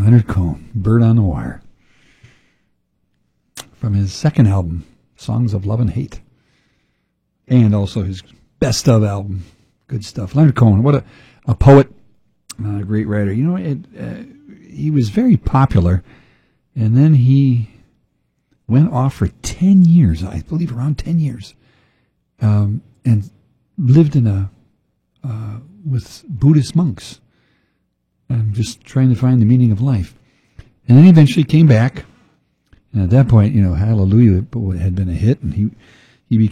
Leonard Cohen, Bird on the Wire. From his second album, Songs of Love and Hate. And also his best of album. Good stuff. Leonard Cohen, what a poet, a great writer. You know, he was very popular, and then he went off for 10 years, I believe around 10 years, and lived in with Buddhist monks, just trying to find the meaning of life. And then he eventually came back, and at that point, you know, Hallelujah had been a hit, and